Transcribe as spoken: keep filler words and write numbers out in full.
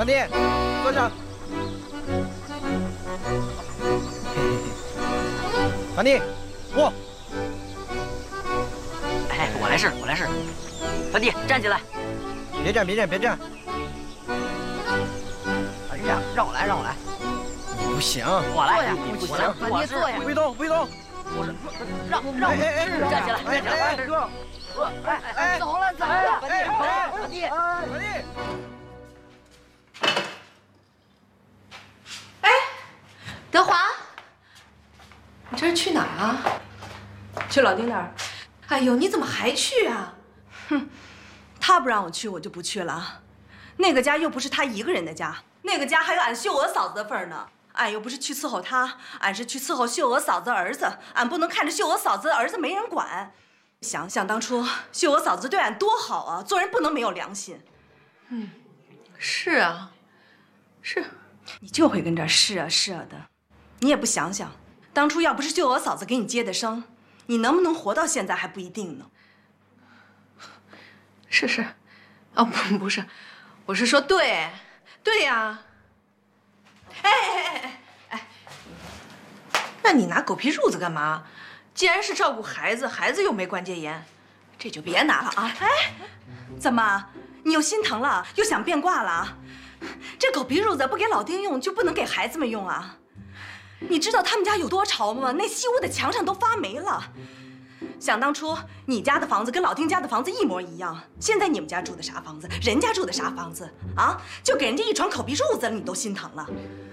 弟，坐下。堂弟，我。 哎，我来试，我来试。堂弟，站起来。 别站，别站，别站。 哎呀，让我来，让我来。 你不行， 我来。 你不行， 堂弟坐下。 不许动，不许动。 我是让让我站起来，站起来。哥， 哎哎，走了走了， 堂弟，堂弟， 堂弟。 哎，德华，你这是去哪儿啊？ 去老丁那儿。 哎呦，你怎么还去啊？ 哼，他不让我去，我就不去了。那个家又不是他一个人的家，那个家还有俺秀娥嫂子的份儿呢。俺又不是去伺候他，俺是去伺候秀娥嫂子儿子。俺不能看着秀娥嫂子的儿子没人管。想想当初秀娥嫂子对俺多好啊，做人不能没有良心。 嗯，是啊，是。 你就会跟这儿是啊是啊的，你也不想想，当初要不是秀娥嫂子给你接的生，你能不能活到现在还不一定呢。 是是，哦不不是，我是说对，对呀。哎哎哎哎哎，那你拿狗皮褥子干嘛？既然是照顾孩子，孩子又没关节炎，这就别拿了啊！ 哎，怎么你又心疼了，又想变卦了啊？这狗皮褥子不给老丁用，就不能给孩子们用啊？你知道他们家有多潮吗？那西屋的墙上都发霉了。想当初你家的房子跟老丁家的房子一模一样，现在你们家住的啥房子，人家住的啥房子啊？就给人家一床口皮褥子了，你都心疼了。